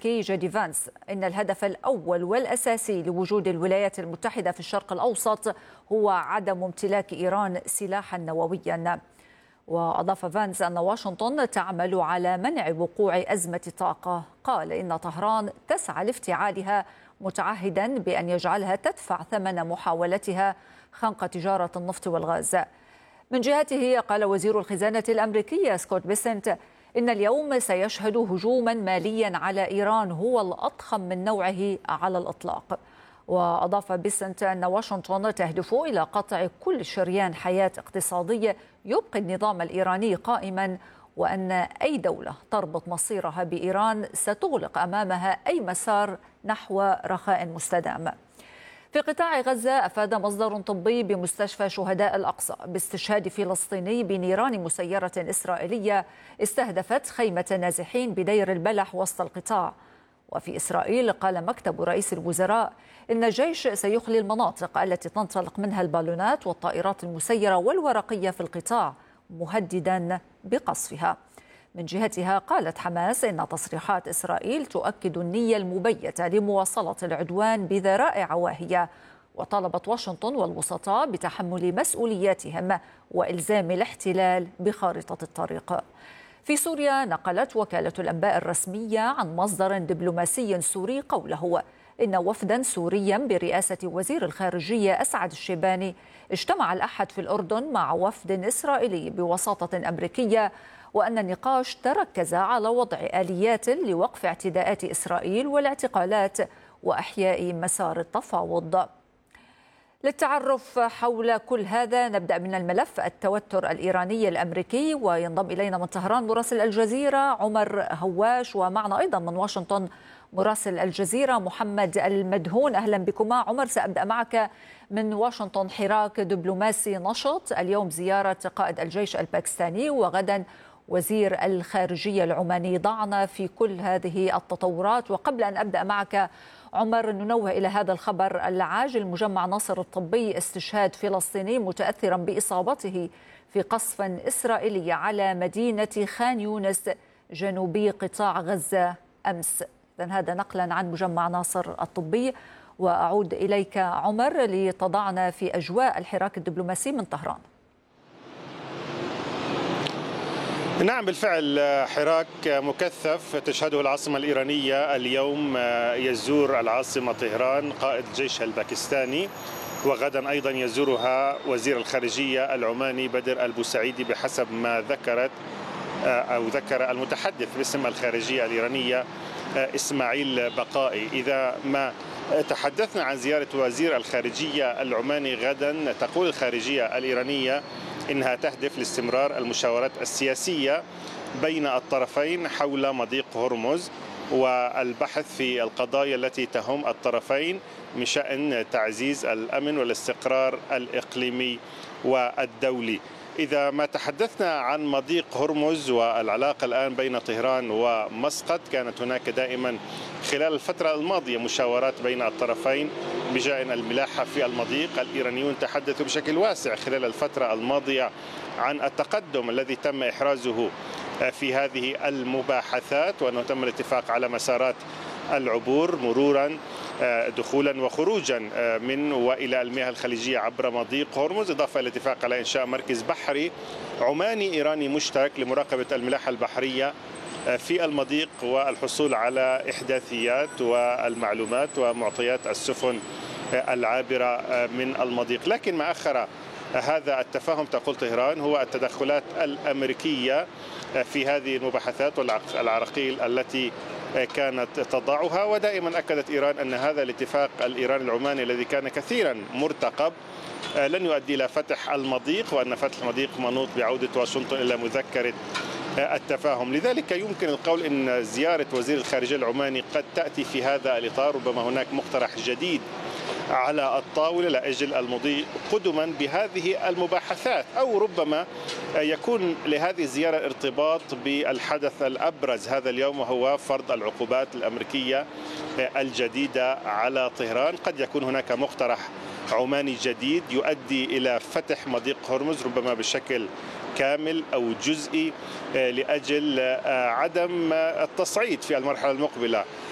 الأمريكي جيدي فانس إن الهدف الأول والأساسي لوجود الولايات المتحدة في الشرق الأوسط هو عدم امتلاك إيران سلاحا نوويا. وأضاف فانس أن واشنطن تعمل على منع وقوع أزمة طاقة. قال إن طهران تسعى لافتعالها، متعهدا بأن يجعلها تدفع ثمن محاولتها خنق تجارة النفط والغاز. من جهته قال وزير الخزانة الأمريكي سكوت بيسنت إن اليوم سيشهد هجوما ماليا على إيران هو الأضخم من نوعه على الإطلاق. وأضاف بيسنت أن واشنطن تهدف إلى قطع كل شريان حياة اقتصادي يبقي النظام الإيراني قائما، وأن أي دولة تربط مصيرها بإيران ستغلق أمامها أي مسار نحو رخاء مستدام. في قطاع غزة أفاد مصدر طبي بمستشفى شهداء الأقصى باستشهاد فلسطيني بنيران مسيرة إسرائيلية استهدفت خيمة نازحين بدير البلح وسط القطاع. وفي إسرائيل قال مكتب رئيس الوزراء إن الجيش سيخلي المناطق التي تنطلق منها البالونات والطائرات المسيرة والورقية في القطاع، مهددا بقصفها. من جهتها قالت حماس إن تصريحات إسرائيل تؤكد النية المبيتة لمواصلة العدوان بذرائع واهية، وطالبت واشنطن والوسطاء بتحمل مسؤولياتهم وإلزام الاحتلال بخارطة الطريق. في سوريا نقلت وكالة الأنباء الرسمية عن مصدر دبلوماسي سوري قوله إن وفدا سوريا برئاسة وزير الخارجية أسعد الشيباني اجتمع الأحد في الأردن مع وفد إسرائيلي بوساطة أمريكية، وأن النقاش تركز على وضع آليات لوقف اعتداءات إسرائيل والاعتقالات وإحياء مسار التفاوض. للتعرف حول كل هذا نبدأ من الملف التوتر الإيراني الأمريكي، وينضم إلينا من طهران مراسل الجزيرة عمر هواش، ومعنا أيضا من واشنطن مراسل الجزيرة محمد المدهون. أهلا بكما. عمر، سأبدأ معك من واشنطن. حراك دبلوماسي نشط اليوم، زيارة قائد الجيش الباكستاني وغدا وزير الخارجية العماني. ضعنا في كل هذه التطورات، وقبل أن أبدأ معك عمر ننوه إلى هذا الخبر العاجل: مجمع ناصر الطبي استشهاد فلسطيني متأثرا بإصابته في قصف إسرائيلي على مدينة خان يونس جنوبي قطاع غزة أمس. هذا نقلا عن مجمع ناصر الطبي. وأعود إليك عمر لتضعنا في أجواء الحراك الدبلوماسي من طهران. نعم، بالفعل حراك مكثف تشهده العاصمة الإيرانية اليوم. يزور العاصمة طهران قائد الجيش الباكستاني، وغدا أيضا يزورها وزير الخارجية العماني بدر البوسعيدي بحسب ما ذكر المتحدث باسم الخارجية الإيرانية إسماعيل بقائي. إذا ما تحدثنا عن زيارة وزير الخارجية العماني غدا، تقول الخارجية الإيرانية إنها تهدف لاستمرار المشاورات السياسية بين الطرفين حول مضيق هرمز والبحث في القضايا التي تهم الطرفين من شأن تعزيز الأمن والاستقرار الإقليمي والدولي. إذا ما تحدثنا عن مضيق هرمز والعلاقة الآن بين طهران ومسقط، كانت هناك دائما خلال الفترة الماضية مشاورات بين الطرفين بشأن الملاحة في المضيق. الإيرانيون تحدثوا بشكل واسع خلال الفترة الماضية عن التقدم الذي تم إحرازه في هذه المباحثات، وأنه تم الاتفاق على مسارات العبور مرورا دخولا وخروجا من وإلى المياه الخليجية عبر مضيق هرمز، إضافة إلى الاتفاق على إنشاء مركز بحري عماني إيراني مشترك لمراقبة الملاحة البحرية في المضيق والحصول على إحداثيات والمعلومات ومعطيات السفن العابرة من المضيق. لكن ما أخر هذا التفاهم، تقول طهران، هو التدخلات الأمريكية في هذه المباحثات والعراقيل التي كانت تضعها. ودائما أكدت إيران أن هذا الاتفاق الإيراني العماني الذي كان كثيرا مرتقب لن يؤدي إلى فتح المضيق، وأن فتح المضيق منوط بعودة واشنطن إلى مذكرة التفاهم. لذلك يمكن القول أن زيارة وزير الخارجية العماني قد تأتي في هذا الإطار. ربما هناك مقترح جديد على الطاولة لأجل المضي قدما بهذه المباحثات، أو ربما يكون لهذه الزيارة ارتباط بالحدث الأبرز هذا اليوم، وهو فرض العقوبات الأمريكية الجديدة على طهران. قد يكون هناك مقترح عماني جديد يؤدي إلى فتح مضيق هرمز، ربما بشكل كامل أو جزئي، لأجل عدم التصعيد في المرحلة المقبلة